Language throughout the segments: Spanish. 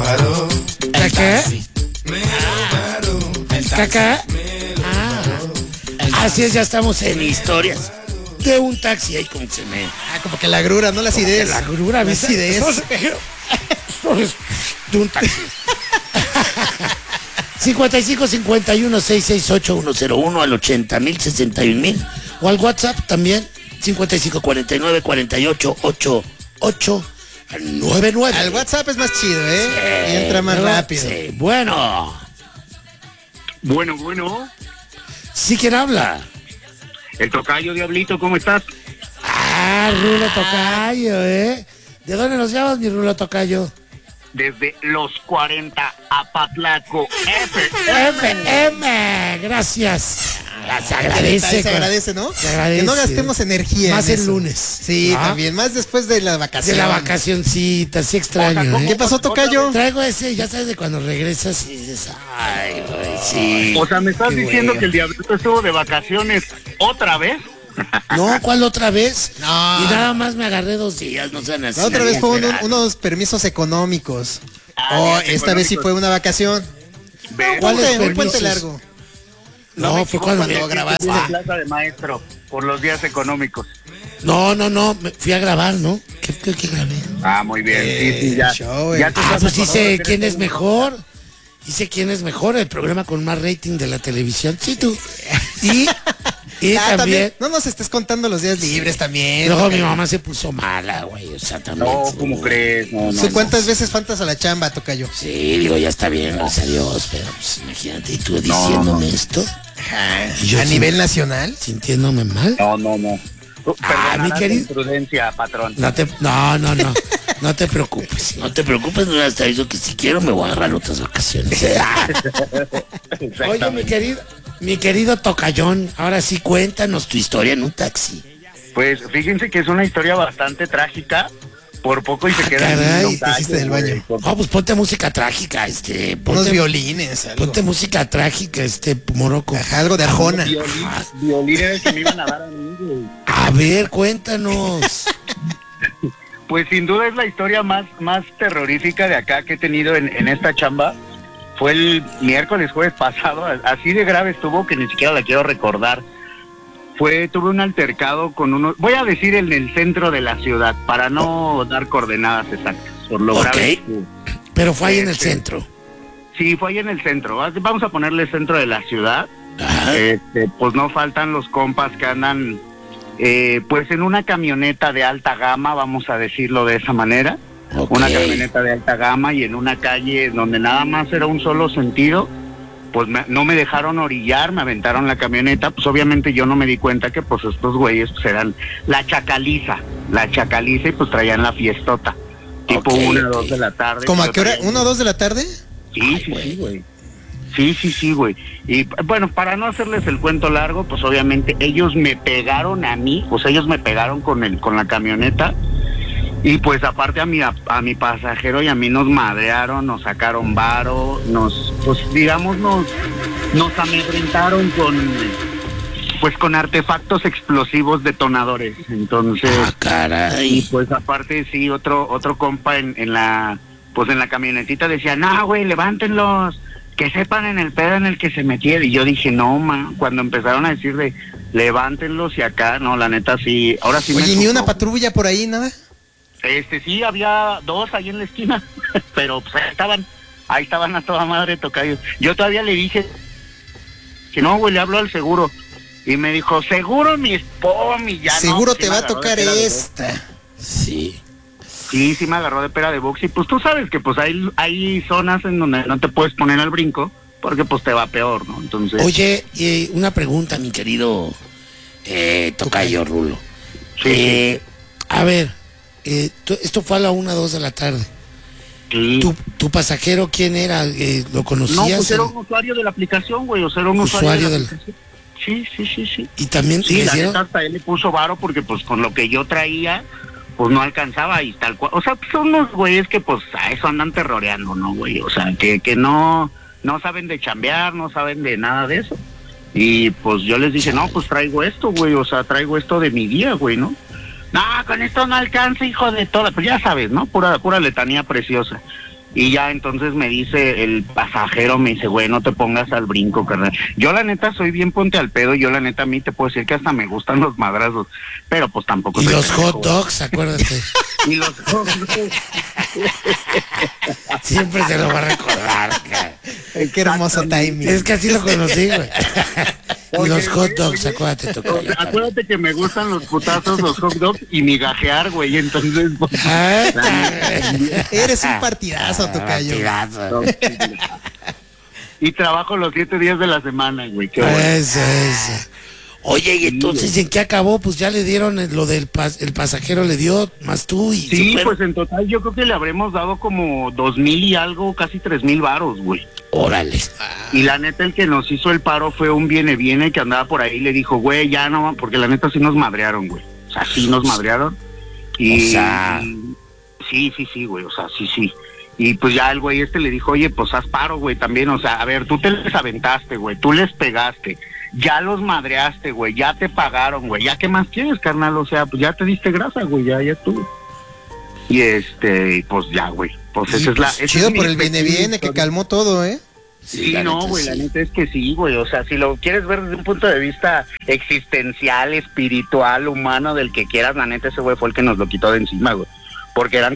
¿Caca? ¿Caca? Así es, ya estamos en historias de un taxi. Ahí como se me... como que la grura, no las ideas. La grura, las ideas. De un taxi. 55 51 668 101 al 80,000 61,000 o al WhatsApp también 55 49 48 88 99. Al WhatsApp es más chido, ¿eh? Sí, y entra más rápido. Sí. Bueno. Sí, ¿quién habla? El tocayo, Diablito, ¿cómo estás? Rulo Tocayo, ¿eh? ¿De dónde nos llamas, mi Rulo Tocayo? Desde los 40 Apatlaco FM, gracias. Se agradece. Se agradece, ¿no? Se agradece. Que no gastemos energía. Más el lunes. Sí, también. Más después de la vacación. De la vacacioncita, sí extraño, ¿eh? ¿Qué pasó, tocayo? Traigo ese, ya sabes, de cuando regresas y dices, ay, güey, sí. O sea, ¿me estás diciendo que el Diablito estuvo de vacaciones otra vez? No, ¿cuál otra vez? No. Y nada más me agarré 2 días, no sean así. La otra vez fue unos permisos económicos. Esta vez sí fue una vacación. ¿Cuál es un puente largo. No, fue cuando grabaste. Plaza de maestro por los días económicos. No, me fui a grabar, ¿no? ¿Qué grabé? Muy bien, sí, ya. Pues dice quién es mejor. Dice quién es mejor, el programa con más rating de la televisión. Sí, tú. Y también. No nos estés contando los días libres también. Luego mi mamá se puso mala, güey. O sea, también. No, ¿cómo crees? No. ¿Cuántas veces faltas a la chamba, tocayo? Sí, digo, ya está bien, gracias a Dios. Pero pues imagínate, y tú diciéndome esto. Yo ¿A nivel nacional? Sintiéndome mal. No. Mi querido. Imprudencia, patrón. No. No te preocupes. No te preocupes, no hasta eso que si quiero me voy a agarrar otras vacaciones. Oye, mi querido Tocayón, ahora sí cuéntanos tu historia en un taxi. Pues fíjense que es una historia bastante trágica. Por poco y se queda caray, te hiciste del baño. Pues ponte música trágica, unos violines, algo. Ponte música trágica, Moroco. Algo de Arjona. Violines que me iban a dar a mí, güey. A ver, cuéntanos. Pues sin duda es la historia más terrorífica de acá que he tenido en esta chamba. Fue el jueves pasado, así de grave estuvo que ni siquiera la quiero recordar. Tuve un altercado con uno, voy a decir en el centro de la ciudad, para no dar coordenadas exactas, por lo grave. Pero fue ahí en el centro. Sí, fue ahí en el centro. Vamos a ponerle centro de la ciudad. Pues no faltan los compas que andan, pues en una camioneta de alta gama, vamos a decirlo de esa manera. Una camioneta de alta gama y en una calle donde nada más era un solo sentido. Pues no me dejaron orillar, me aventaron la camioneta, pues obviamente yo no me di cuenta que pues estos güeyes pues eran la chacaliza y pues traían la fiestota, tipo 1 o 2 de la tarde. ¿Cómo a qué hora? ¿1 o 2 de la tarde? Sí, güey. Sí, güey. Y bueno, para no hacerles el cuento largo, pues obviamente ellos me pegaron a mí, pues ellos me pegaron con la camioneta. Y pues aparte a mi pasajero y a mí nos madrearon, nos sacaron varo, nos amedrentaron con artefactos explosivos detonadores. Entonces, caray. Y pues aparte sí, otro compa en la camionetita decía, no, güey, levántenlos, que sepan en el pedo en el que se metieron. Y yo dije, no, cuando empezaron a decir de levántenlos y acá, no, la neta sí, ahora sí. Oye, ¿ni una patrulla por ahí, nada? Sí, había 2 ahí en la esquina, pero pues ahí estaban a toda madre, tocayo. Yo todavía le dije que no, güey, le hablo al seguro. Y me dijo, seguro mi spom, y ya seguro no, te va a tocar esta. Sí, me agarró de pera de box. Y pues tú sabes que pues hay zonas en donde no te puedes poner al brinco, porque pues te va peor, ¿no? Entonces. Oye, una pregunta, mi querido tocayo Rulo. Sí. A ver. Esto fue a la 1 o 2 de la tarde. Sí. ¿Tu pasajero quién era? ¿Lo conocías? No, pues era un usuario de la aplicación, güey. O sea, era un usuario de la aplicación. Sí. Y también la neta hasta él le puso varo porque pues con lo que yo traía, pues no alcanzaba y tal cual. O sea, pues son unos güeyes que pues a eso andan terroreando, ¿no, güey? O sea, que no saben de chambear, no saben de nada de eso. Y pues yo les dije, no, pues traigo esto, güey. O sea, traigo esto de mi día, güey, ¿no? No, con esto no alcanza, hijo de toda. Pues ya sabes, ¿no? Pura letanía preciosa. Y ya entonces me dice el pasajero, me dice, güey, no te pongas al brinco, carnal. Yo la neta soy bien ponte al pedo, yo la neta a mí te puedo decir que hasta me gustan los madrazos, pero pues tampoco. Y soy los pendejo, hot dogs, acuérdate. Y los hot dogs. Siempre se lo va a recordar. Qué hermoso timing. Es que así lo conocí, güey. Y Oye, los hot güey, dogs, acuérdate, tocayo. Acuérdate que me gustan los putazos, los hot dogs y migajear, güey, entonces... Pues, Eres un partidazo, tocayo. Partidazo. Y trabajo los 7 días de la semana, güey, qué bueno. Eso. Oye, y entonces, ¿en qué acabó? Pues ya le dieron lo del el pasajero, le dio más tú y... Sí, pues en total yo creo que le habremos dado como 2,000 y algo, casi 3,000 varos, güey. Órale. Y la neta el que nos hizo el paro fue un viene que andaba por ahí y le dijo, güey, ya no, porque la neta sí nos madrearon, güey. O sea, sí nos madrearon. Y, o sea... Sí, güey, o sea, sí. Y pues ya el güey le dijo, oye, pues haz paro, güey, también, o sea, a ver, tú te les aventaste, güey, tú les pegaste, ya los madreaste, güey, ya te pagaron, güey, ya qué más quieres, carnal, o sea, pues ya te diste grasa, güey, ya estuvo. Y pues ya, güey, pues esa es la... esa Chido es por mi el viene que calmó todo, ¿eh? Sí, no, güey, la neta es que sí, güey, o sea, si lo quieres ver desde un punto de vista existencial, espiritual, humano, del que quieras, la neta ese güey fue el que nos lo quitó de encima, güey, porque eran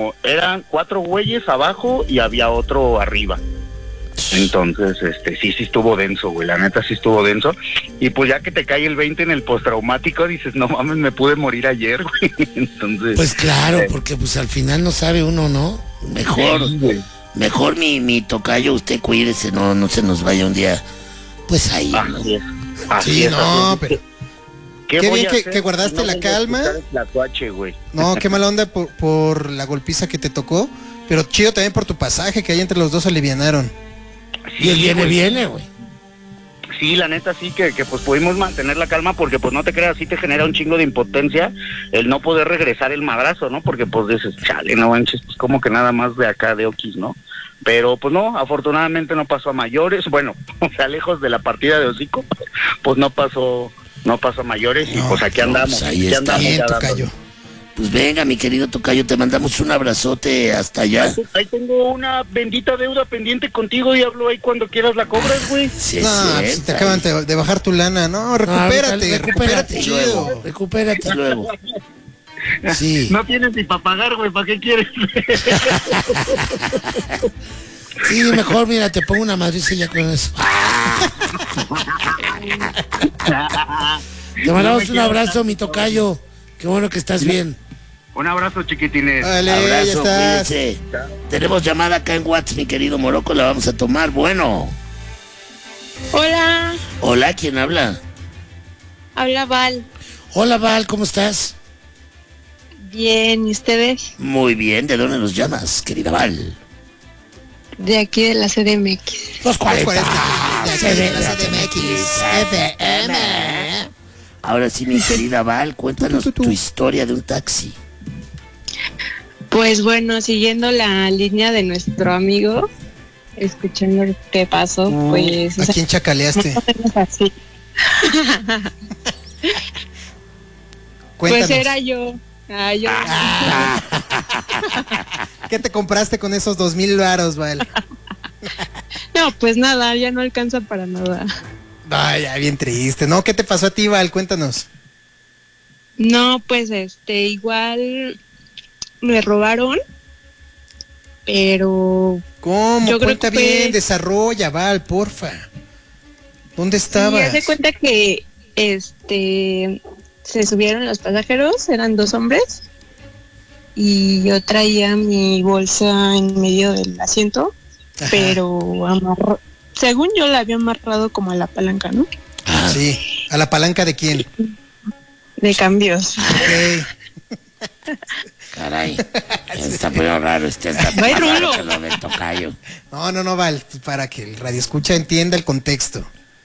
4 güeyes abajo y había otro arriba, entonces, sí estuvo denso, güey, la neta sí estuvo denso, y pues ya que te cae el 20 en el postraumático, dices, no mames, me pude morir ayer, güey, entonces... Pues claro, porque pues al final no sabe uno, ¿no? Mejor... Sí, güey. Mejor mi tocayo, usted cuídese, no se nos vaya un día, pues ahí. Así es. Sí, no, pero... Qué voy bien a que hacer? guardaste la vengo a calma. escuchar el tlacuache, güey. No, qué mala onda por la golpiza que te tocó. Pero chido también por tu pasaje, que ahí entre los dos alivianaron. Y el güey. viene, güey. Sí, la neta sí que pues pudimos mantener la calma porque pues no te creas, sí te genera un chingo de impotencia el no poder regresar el madrazo, ¿no? Porque pues dices, chale, no manches, pues como que nada más de acá de Oquis, ¿no? Pero pues no, afortunadamente no pasó a mayores, bueno, o sea, lejos de la partida de hocico, pues no pasó a mayores y pues aquí andamos. Pues ahí aquí está. andamos Bien, ya tocayo. dándole. Pues venga, mi querido tocayo, te mandamos un abrazote hasta allá. Ahí tengo una bendita deuda pendiente contigo, diablo, ahí cuando quieras la cobras, güey. Sí, No, pues, si te acaban de bajar tu lana. No, recupérate, chido. Recupérate luego. Sí. No tienes ni para pagar, güey, ¿para qué quieres? Sí, mejor, mira, te pongo una madriza ya con eso. Te mandamos un abrazo, mi tocayo. Qué bueno que estás bien. Un abrazo, chiquitines. Vale, ya Abrazo, estás. cuídense. Tenemos llamada acá en WhatsApp, mi querido Morocco, la vamos a tomar. Bueno. Hola, Hola, ¿quién habla? habla Val. Hola, Val, ¿cómo estás? Bien, ¿y ustedes? Muy bien, ¿de dónde nos llamas, querida Val? De aquí de la CDMX. Los 40. 40. La CDMX, FM. Ahora sí, mi querida Val, cuéntanos tu historia de un taxi. Pues bueno, siguiendo la línea de nuestro amigo, escuchando lo que pasó, pues... ¿A quién chacaleaste? más o menos así. Cuéntanos. Pues era yo. Yo. ¿Qué te compraste con esos 2,000 varos, Val? No, pues nada, ya no alcanza para nada. Vaya, bien triste. No, ¿qué te pasó a ti, Val? Cuéntanos. No, pues igual me robaron, pero ¿Cómo? Yo creo Cuenta que fue- bien, desarrolla, Val, porfa. ¿Dónde estabas? sí, haz de cuenta que se subieron los pasajeros, eran 2 hombres, y yo traía mi bolsa en medio del asiento, Ajá. pero según yo la había amarrado como a la palanca, ¿no? Ah, Sí. ¿A la palanca de quién? De cambios. Ok. caray. Está pero raro, está No hay más raro rulo. que lo del tocayo. No, Val, pues para que el radio escucha entienda el contexto.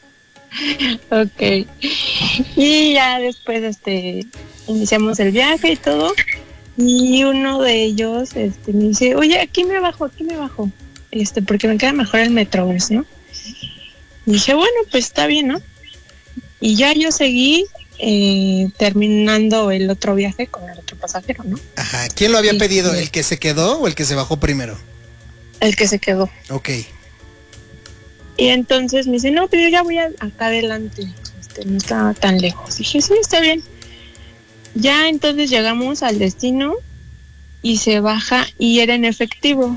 Ok. Y ya después iniciamos el viaje y todo. Y uno de ellos me dice, oye, aquí me bajo, porque me queda mejor el Metrobús, ¿no? Y dije, bueno, pues está bien, ¿no? Y ya yo seguí terminando el otro viaje con el otro pasajero, ¿no? Ajá. ¿Quién lo había Sí, pedido? sí. ¿El que se quedó o el que se bajó primero? el que se quedó. Ok. Y entonces me dice, no, pero yo ya voy acá adelante, no estaba tan lejos. Dije, sí, está bien. Ya entonces llegamos al destino y se baja y era en efectivo.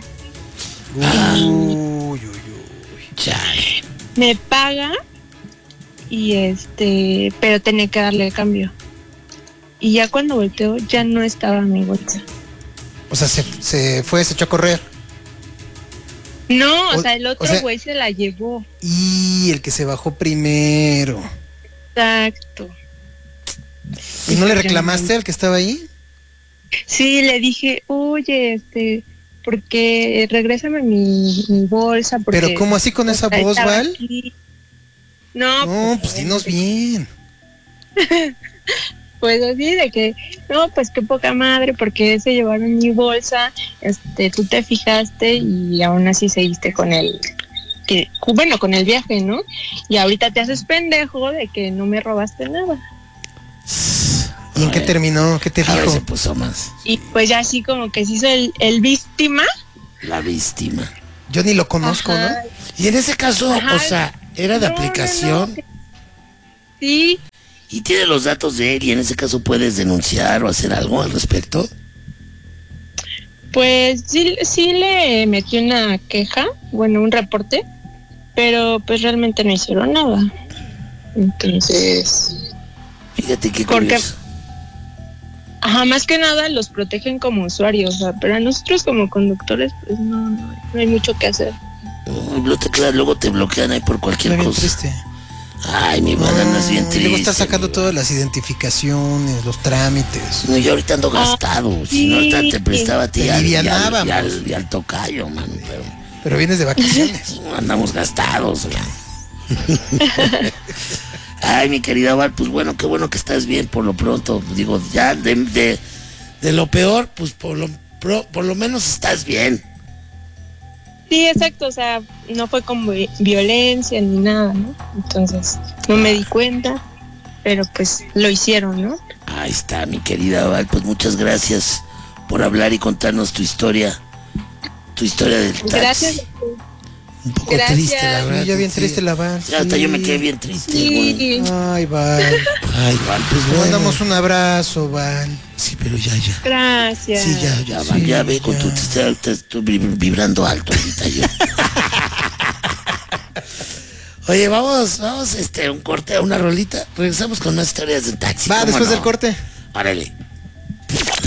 Uy. Chale. Me paga y pero tenía que darle el cambio. Y ya cuando volteo ya no estaba mi bolsa. O sea, se echó a correr. No, o sea, el otro güey se la llevó. Y el que se bajó primero. Exacto. ¿Y no le reclamaste al que estaba ahí? Sí, le dije, oye, porque regrésame mi bolsa. Porque, pero ¿cómo así con esa voz, Val? Aquí. No, pues dinos bien. Pues así de que, no, pues qué poca madre, porque se llevaron mi bolsa, tú te fijaste y aún así seguiste con con el viaje, ¿no? Y ahorita te haces pendejo de que no me robaste nada. ¿Y en qué terminó? ¿Qué te A ver, dijo? se puso más. Y pues ya así como que se hizo el víctima. La víctima. Yo ni lo conozco, Ajá. ¿no? Y en ese caso, Ajá. o sea, era de No, aplicación. no. Sí, Y tiene los datos de él y en ese caso puedes denunciar o hacer algo al respecto. pues sí le metí una queja, bueno, un reporte, pero pues realmente no hicieron nada. Entonces, Fíjate qué Porque- curioso. ajá, más que nada los protegen como usuarios, o sea, pero a nosotros como conductores, pues no hay mucho que hacer. Luego te bloquean ahí por cualquier Está bien cosa. triste. Ay, mi banana es bien Y triste. luego está sacando todas las identificaciones, los trámites. No, yo ahorita ando gastado. Si no, ahorita te prestaba a ti Te alivianábamos. y al tocayo, man. Pero vienes de vacaciones. Pero andamos gastados, man. Ay, mi querida Val, pues bueno, qué bueno que estás bien por lo pronto. Digo, ya de lo peor, pues por lo menos estás bien. Sí, exacto, o sea, no fue como violencia ni nada, ¿no? Entonces, no me di cuenta, pero pues lo hicieron, ¿no? Ahí está, mi querida Val, pues muchas gracias por hablar y contarnos tu historia del taxi. Gracias. Un poco Gracias. triste, la Sí, verdad. ya bien sí. triste la Val. Ya hasta yo me quedé bien triste, güey. Sí. Ay, Val. Ay, Val, pues Te bueno. mandamos un abrazo, Val. Sí, pero ya. Gracias. Sí, ya, Val, Sí, ya ve con ya. tu... Te estoy vibrando alto ahorita yo. Oye, vamos, un corte, una rolita. Regresamos con más historias del taxi. Va, ¿cómo después no? del corte. Órale.